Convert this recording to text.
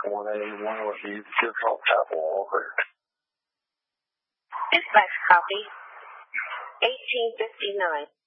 1A1 will be Chevrolet Chapel, over. Dispatch copy. 1859.